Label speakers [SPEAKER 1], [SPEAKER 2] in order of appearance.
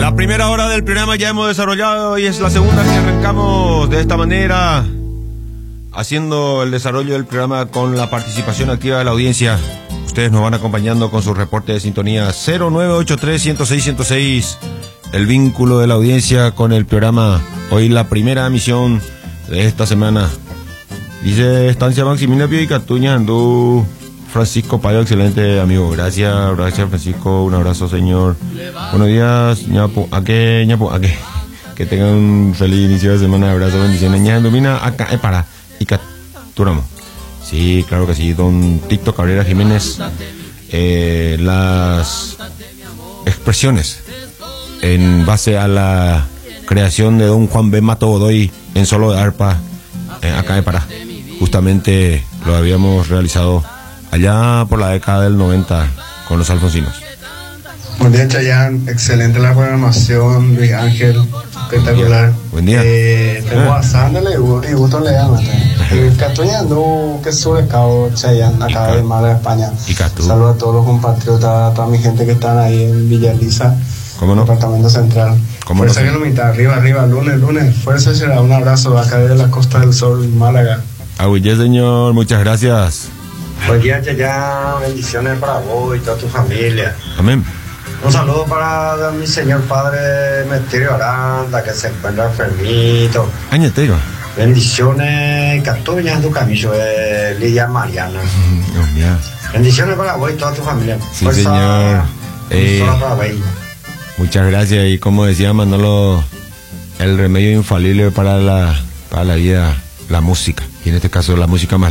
[SPEAKER 1] La primera hora del programa ya hemos desarrollado y es la segunda que arrancamos de esta manera, haciendo el desarrollo del programa con la participación activa de la audiencia. Ustedes nos van acompañando con su reporte de sintonía 0983-106-106, el vínculo de la audiencia con el programa. Hoy la primera emisión de esta semana. Dice Estancia Maximiliano Pío y Catuña Andú. Francisco Payo, excelente amigo, gracias Francisco, un abrazo señor. Buenos días, ñapu, que tengan un feliz inicio de semana, abrazo, bendiciones. Ña domina acá, para, y capturamos. Sí, claro que sí, don Tito Cabrera Jiménez. Las expresiones en base a la creación de don Juan B. Mato Godoy en solo de arpa, acá para, justamente lo habíamos realizado allá por la década del 90 con los alfonsinos.
[SPEAKER 2] Buen día, Chayán. Excelente la programación, Luis Ángel. Espectacular.
[SPEAKER 1] Buen día.
[SPEAKER 2] Tengo a Sándale y gusto le llama. Catuñando, que sube cabo, Chayán, acá de Málaga, España. Saludos a todos los compatriotas, a toda mi gente que están ahí en Villa Elisa, departamento central. Fuerza Kilómetro, arriba, lunes. Fuerza será, un abrazo acá de la Costa del Sol, Málaga.
[SPEAKER 1] Aguille, señor, muchas gracias.
[SPEAKER 3] Buen día, Chayán, bendiciones para vos y toda tu familia.
[SPEAKER 1] Amén.
[SPEAKER 3] Un saludo para mi señor padre Mesterio Aranda, que se encuentra enfermito.
[SPEAKER 1] Añetero.
[SPEAKER 3] Bendiciones, Catuña, tu camillo de Lidia Mariana. Bendiciones para vos y toda tu familia.
[SPEAKER 1] Sí, señor. Muchas gracias. Y como decía Manolo, el remedio infalible para la vida, la música. Y en este caso la música más